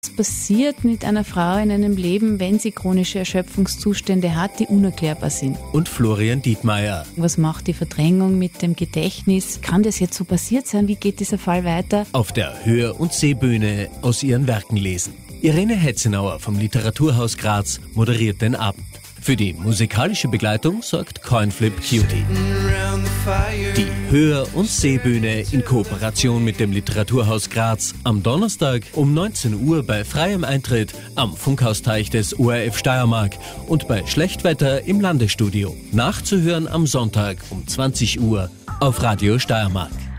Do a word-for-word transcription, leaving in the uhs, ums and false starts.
Was passiert mit einer Frau in einem Leben, wenn sie chronische Erschöpfungszustände hat, die unerklärbar sind? Und Florian Dietmeier. Was macht die Verdrängung mit dem Gedächtnis? Kann das jetzt so passiert sein? Wie geht dieser Fall weiter? Auf der Hör- und Sehbühne aus ihren Werken lesen. Irene Hetzenauer vom Literaturhaus Graz moderiert den Abend. Für die musikalische Begleitung sorgt Coinflip Cutie. Die Hör- und Sehbühne in Kooperation mit dem Literaturhaus Graz am Donnerstag um neunzehn Uhr bei freiem Eintritt am Funkhausteich des O R F Steiermark und bei Schlechtwetter im Landesstudio. Nachzuhören am Sonntag um zwanzig Uhr auf Radio Steiermark.